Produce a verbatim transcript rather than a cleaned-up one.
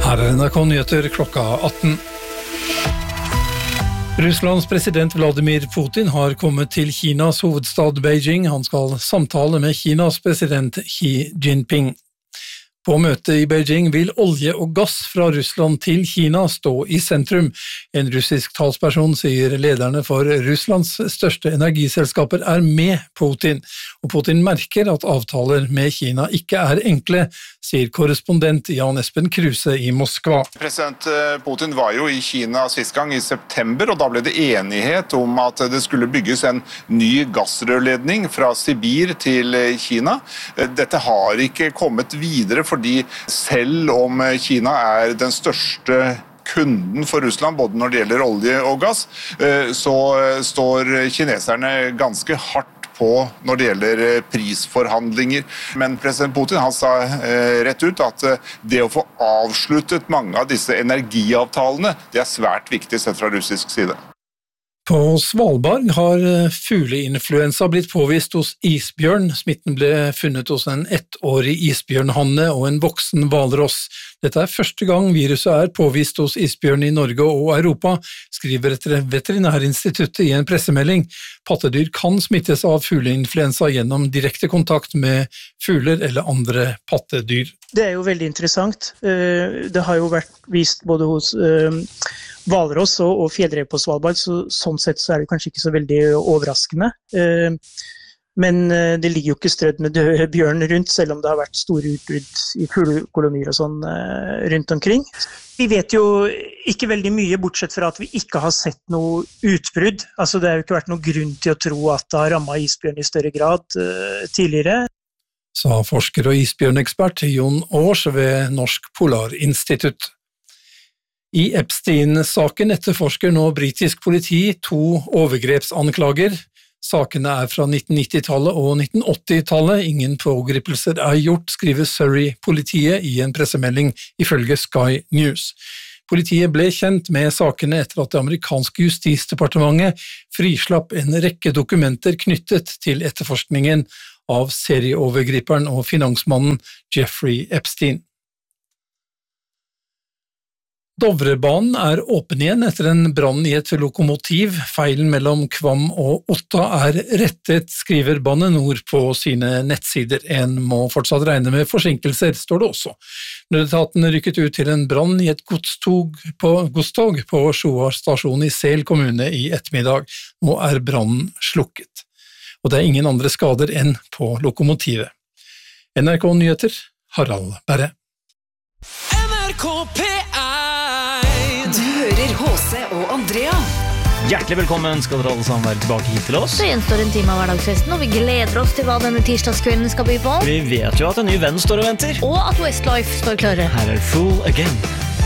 Her er N R K Nyheter klokka atten. Russlands president Vladimir Putin har kommet til Kinas hovedstad Beijing. Han skal samtale med Kinas president Xi Jinping. På møtet i Beijing vil olje og gass fra Russland til Kina stå i sentrum. En russisk talsperson sier lederne for Russlands største energiselskaper er med Putin, og Putin merker at avtaler med Kina ikke er enkle, sier korrespondent Jan Espen Kruse i Moskva. President Putin var jo i Kina sist gang i september, og da ble det enighet om at det skulle bygges en ny gassrørledning fra Sibir til Kina. Dette har ikke kommet videre, fordi selv om Kina er den største kunden for Russland, både når det gjelder olje og gass, så står kineserne ganske hardt på når det gjelder prisforhandlinger. Men president Putin han sa rett ut at det å få avsluttet mange av disse energiavtalene, det er svært viktig sett fra russisk side. På Svalbard har fugleinfluensa blitt påvist hos isbjørn. Smitten ble funnet hos en ettårig isbjørnhanne og en voksen hvalross. Dette er første gang viruset er påvist hos isbjørn i Norge og Europa, skriver Veterinærinstituttet i en pressemelding. Pattedyr kan smittes av fugleinfluensa gjennom direkte kontakt med fugler eller andre pattedyr. Det er jo veldig interessant. Det har jo vært vist både hos hvalross og, og fjellrev på Svalbard, så sånn sett så er det kanskje ikke så veldig overraskende. Eh, men det ligger jo ikke strødd med døde bjørn rundt, selv om det har vært store utbrudd i fuglekolonier og sånn eh, rundt omkring. Vi vet jo ikke veldig mye, bortsett fra at vi ikke har sett noe utbrudd. Altså det har jo ikke vært noen grunn til å tro at det har rammet isbjørn i større grad eh, tidligere. Sa forsker og isbjørnekspert Jon Aars ved Norsk Polarinstitutt. I Epstein-saken etterforsker nå britisk politi to overgrepsanklager. Sakene er fra nitten nittitallet og nitten åttitallet. Ingen pågripelser er gjort, skriver Surrey-politiet i en pressemelding ifølge Sky News. Politiet ble kjent med sakene etter at det amerikanske justisdepartementet frislapp en rekke dokumenter knyttet til etterforskningen av serieovergriperen og finansmannen Jeffrey Epstein. Dovrebanen er åpen igjen etter en brann i et lokomotiv. Feilen mellom Kvam og Otta er rettet, skriver Bane Nor på sine nettsider. En må fortsatt regne med forsinkelser, står det også. Nødetaten rykket ut til en brann i et godstog på, godstog på Sjoar stasjon i Sel kommune i ettermiddag. Nå er brannen slukket. Og det er ingen andre skader enn på lokomotivet. N R K Nyheter, Harald Berre. N R K P Du hører H C og Andrea. Hjertelig velkommen skal dere alle sammen være tilbake hit til oss. Det gjenstår en time av hverdagsfesten, og vi gleder oss til hva denne tirsdagskvelden skal by på. Vi vet jo at en ny venn står og venter. Og at Westlife står klare. Her er Fool Again.